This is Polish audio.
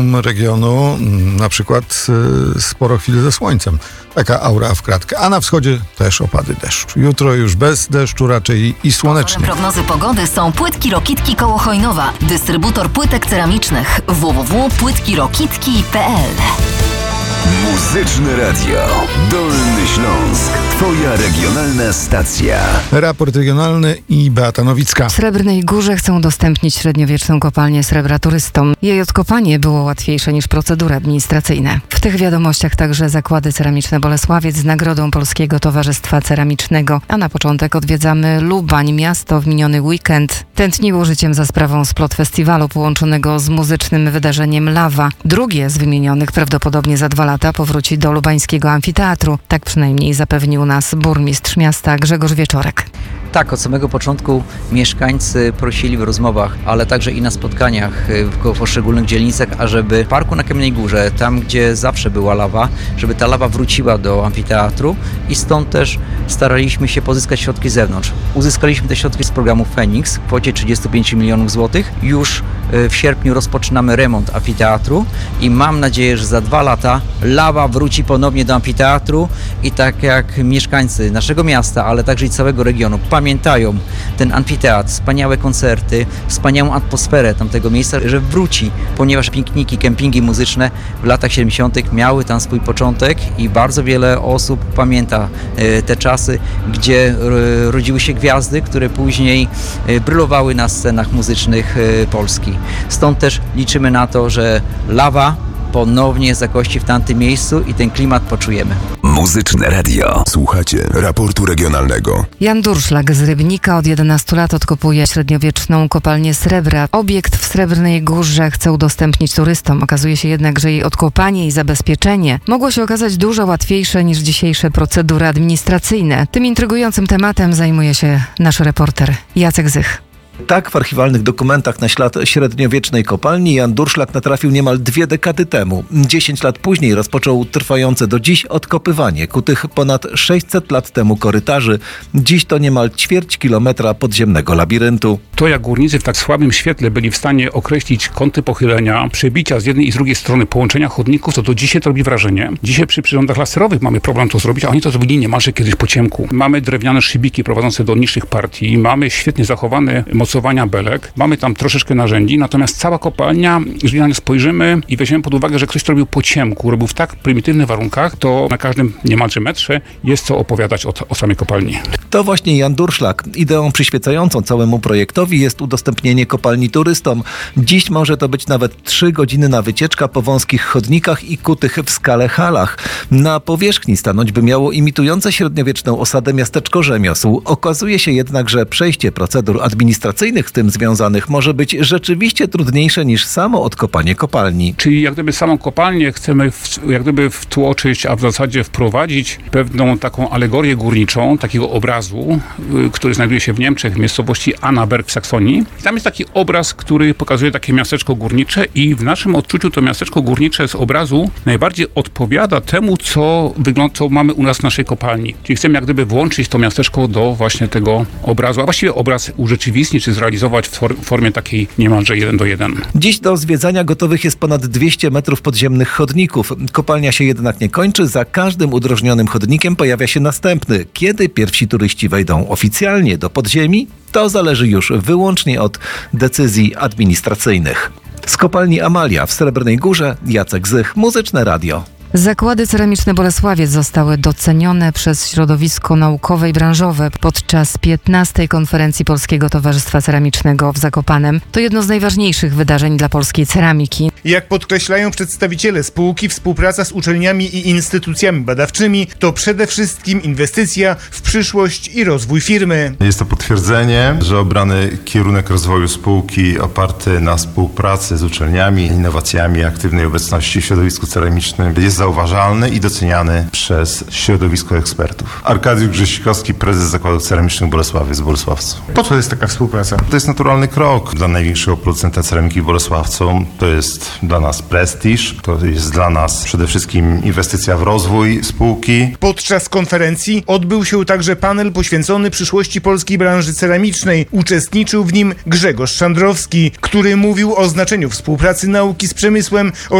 regionu, na przykład sporo chwil ze słońcem. Taka aura w kratkę. A na wschodzie też opady deszczu. Jutro już bez deszczu raczej i słonecznie. Prognozy pogody są Płytki Rokitki koło Chojnowa. Dystrybutor płytek ceramicznych www.płytkirokitki.pl. Muzyczne Radio. Dolny Śląsk. Twoja regionalna stacja. Raport regionalny i Beata Nowicka. W Srebrnej Górze chcą udostępnić średniowieczną kopalnię srebra turystom. Jej odkopanie było łatwiejsze niż procedury administracyjne. W tych wiadomościach także zakłady ceramiczne Bolesławiec z nagrodą Polskiego Towarzystwa Ceramicznego. A na początek odwiedzamy Lubań. Miasto w miniony weekend tętniło życiem za sprawą Splot Festiwalu połączonego z muzycznym wydarzeniem Lawa. Drugie z wymienionych prawdopodobnie za 2 lata powróci do lubańskiego amfiteatru. Tak przynajmniej zapewnił nas burmistrz miasta Grzegorz Wieczorek. Tak, od samego początku mieszkańcy prosili w rozmowach, ale także i na spotkaniach w poszczególnych dzielnicach, ażeby w parku na Kamiennej Górze, tam gdzie zawsze była lawa, żeby ta lawa wróciła do amfiteatru i stąd też staraliśmy się pozyskać środki z zewnątrz. Uzyskaliśmy te środki z programu Feniks w kwocie 35 milionów złotych. Już w sierpniu rozpoczynamy remont amfiteatru i mam nadzieję, że za 2 lata lawa wróci ponownie do amfiteatru i tak jak mieszkańcy naszego miasta, ale także i całego regionu pamiętają ten amfiteatr, wspaniałe koncerty, wspaniałą atmosferę tamtego miejsca, że wróci, ponieważ pikniki, kempingi muzyczne w latach 70. miały tam swój początek i bardzo wiele osób pamięta te czasy, gdzie rodziły się gwiazdy, które później brylowały na scenach muzycznych Polski. Stąd też liczymy na to, że lawa ponownie zagości w tamtym miejscu i ten klimat poczujemy. Muzyczne Radio. Słuchacie raportu regionalnego. Jan Durszlak z Rybnika od 11 lat odkopuje średniowieczną kopalnię srebra. Obiekt w Srebrnej Górze chce udostępnić turystom. Okazuje się jednak, że jej odkopanie i zabezpieczenie mogło się okazać dużo łatwiejsze niż dzisiejsze procedury administracyjne. Tym intrygującym tematem zajmuje się nasz reporter Jacek Zych. Tak w archiwalnych dokumentach na ślad średniowiecznej kopalni Jan Durszlak natrafił niemal 2 dekady temu. 10 lat później rozpoczął trwające do dziś odkopywanie ku tych ponad 600 lat temu korytarzy. Dziś to niemal ćwierć kilometra podziemnego labiryntu. To jak górnicy w tak słabym świetle byli w stanie określić kąty pochylenia, przebicia z jednej i z drugiej strony, połączenia chodników, to dzisiaj to robi wrażenie. Dzisiaj przy przyrządach laserowych mamy problem to zrobić, a oni to zrobili niemalże kiedyś po ciemku. Mamy drewniane szybiki prowadzące do niższych partii, mamy świetnie zachowane mocowania belek, mamy tam troszeczkę narzędzi, natomiast cała kopalnia, jeżeli na nie spojrzymy i weźmiemy pod uwagę, że ktoś to robił po ciemku, robił w tak prymitywnych warunkach, to na każdym niemalże metrze jest co opowiadać o samej kopalni. To właśnie Jan Durszlak. Ideą przyświecającą całemu projektowi jest udostępnienie kopalni turystom. Dziś może to być nawet 3 godziny na wycieczka po wąskich chodnikach i kutych w skale halach. Na powierzchni stanąć by miało imitujące średniowieczną osadę miasteczko rzemiosł. Okazuje się jednak, że przejście procedur administracyjnych z tym związanych może być rzeczywiście trudniejsze niż samo odkopanie kopalni. Czyli jak gdyby samą kopalnię chcemy wtłoczyć, a w zasadzie wprowadzić pewną taką alegorię górniczą, takiego obrazu, który znajduje się w Niemczech, w miejscowości Annaberg w Saksonii. Tam jest taki obraz, który pokazuje takie miasteczko górnicze i w naszym odczuciu to miasteczko górnicze z obrazu najbardziej odpowiada temu, co mamy u nas w naszej kopalni. Czyli chcemy jak gdyby włączyć to miasteczko do właśnie tego obrazu, a właściwie obraz urzeczywistnić czy zrealizować w formie takiej niemalże 1:1. Dziś do zwiedzania gotowych jest ponad 200 metrów podziemnych chodników. Kopalnia się jednak nie kończy. Za każdym udrożnionym chodnikiem pojawia się następny. Kiedy pierwsi turyści wejdą oficjalnie do podziemi, to zależy już wyłącznie od decyzji administracyjnych. Z kopalni Amalia w Srebrnej Górze Jacek Zych, Muzyczne Radio. Zakłady ceramiczne Bolesławiec zostały docenione przez środowisko naukowe i branżowe podczas 15. konferencji Polskiego Towarzystwa Ceramicznego w Zakopanem. To jedno z najważniejszych wydarzeń dla polskiej ceramiki. Jak podkreślają przedstawiciele spółki, współpraca z uczelniami i instytucjami badawczymi to przede wszystkim inwestycja w przyszłość i rozwój firmy. Jest to potwierdzenie, że obrany kierunek rozwoju spółki oparty na współpracy z uczelniami, innowacjami, aktywnej obecności w środowisku ceramicznym jest zauważalny i doceniany przez środowisko ekspertów. Arkadiusz Grześkowski, prezes Zakładów Ceramicznych Bolesławiec w Bolesławcu. Po co jest taka współpraca? To jest naturalny krok dla największego producenta ceramiki w Bolesławcu. To jest dla nas prestiż, to jest dla nas przede wszystkim inwestycja w rozwój spółki. Podczas konferencji odbył się także panel poświęcony przyszłości polskiej branży ceramicznej. Uczestniczył w nim Grzegorz Szandrowski, który mówił o znaczeniu współpracy nauki z przemysłem